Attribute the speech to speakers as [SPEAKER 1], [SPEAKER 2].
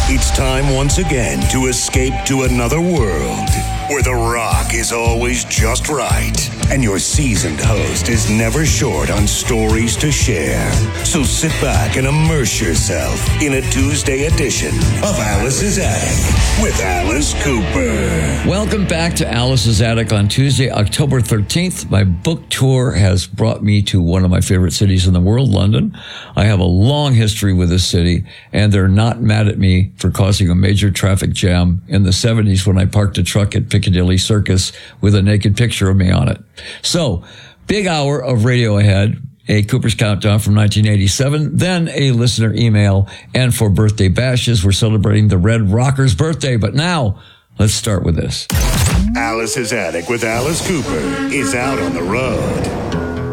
[SPEAKER 1] It's time once again to escape to another world where the rock is always just right and your seasoned host is never short on stories to share. So sit back and immerse yourself in a Tuesday edition of Alice's Attic with Alice Cooper.
[SPEAKER 2] Welcome back to Alice's Attic on Tuesday, October 13th. My book tour has brought me to one of my favorite cities in the world, London. I have a long history with this city, and they're not mad at me for causing a major traffic jam in the 70s when I parked a truck at Piccadilly Circus with a naked picture of me on it. So, big hour of radio ahead. A Cooper's Countdown from 1987, then a listener email, and for birthday bashes, we're celebrating the Red Rocker's birthday. But now, let's start with this.
[SPEAKER 1] Alice's Attic with Alice Cooper is out on the road.